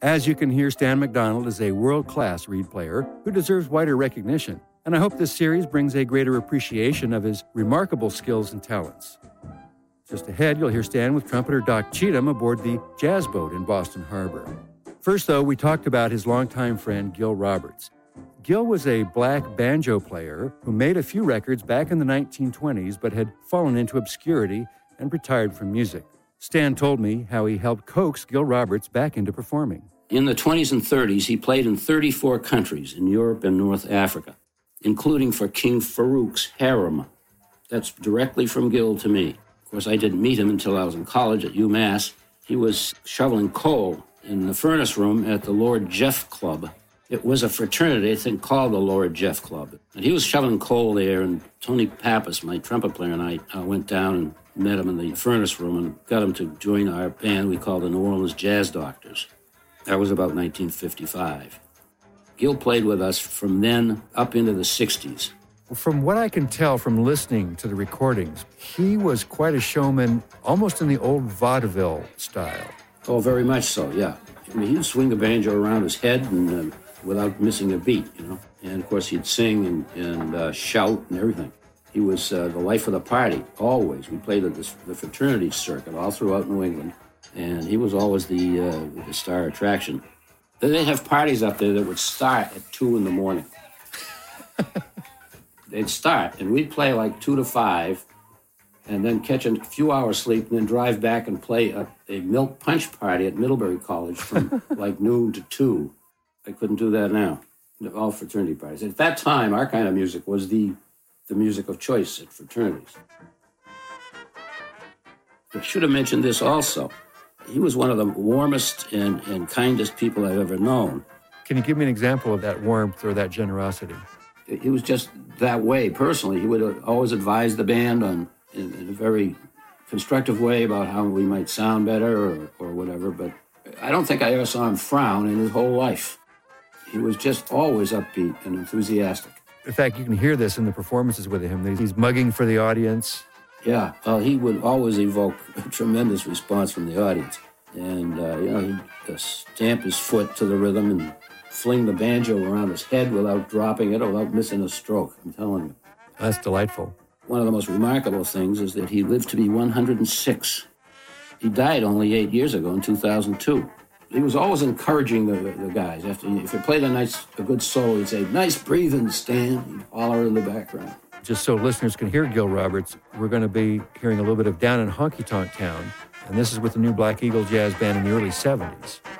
As you can hear, Stan McDonald is a world-class reed player who deserves wider recognition, and I hope this series brings a greater appreciation of his remarkable skills and talents. Just ahead, you'll hear Stan with trumpeter Doc Cheatham aboard the Jazz Boat in Boston Harbor. First, though, we talked about his longtime friend, Gil Roberts. Gil was a black banjo player who made a few records back in the 1920s but had fallen into obscurity and retired from music. Stan told me how he helped coax Gil Roberts back into performing. In the 20s and 30s, he played in 34 countries in Europe and North Africa, including for King Farouk's harem. That's directly from Gil to me. Of course, I didn't meet him until I was in college at UMass. He was shoveling coal in the furnace room at the Lord Jeff Club. It was a fraternity thing called the Lord Jeff Club. And he was shoveling coal there, and Tony Pappas, my trumpet player, and I went down and met him in the furnace room and got him to join our band we called the New Orleans Jazz Doctors. That was about 1955. Gil played with us from then up into the 60s. From what I can tell from listening to the recordings, he was quite a showman, almost in the old vaudeville style. Oh, very much so, yeah. I mean, he'd swing the banjo around his head and without missing a beat, you know. And, of course, he'd sing and shout and everything. He was the life of the party, always. We played at the fraternity circuit all throughout New England, and he was always the star attraction. They'd have parties up there that would start at 2 in the morning. They'd start, and we'd play like 2 to 5, and then catch a few hours sleep, and then drive back and play a milk punch party at Middlebury College from like noon to 2. I couldn't do that now. All fraternity parties. At that time, our kind of music was the music of choice at fraternities. I should have mentioned this also. He was one of the warmest and kindest people I've ever known. Can you give me an example of that warmth or that generosity? He was just that way personally. He would always advise the band in a very constructive way about how we might sound better or whatever, but I don't think I ever saw him frown in his whole life. He was just always upbeat and enthusiastic. In fact, you can hear this in the performances with him. He's mugging for the audience. Yeah, he would always evoke a tremendous response from the audience. And, he'd stamp his foot to the rhythm and fling the banjo around his head without dropping it or without missing a stroke, I'm telling you. That's delightful. One of the most remarkable things is that he lived to be 106. He died only 8 years ago in 2002. He was always encouraging the guys. If he played a good solo, he'd say, "Nice breathing, Stan." He'd holler in the background. Just so listeners can hear Gil Roberts, we're going to be hearing a little bit of Down in Honky Tonk Town, and this is with the new Black Eagle Jazz Band in the early 70s.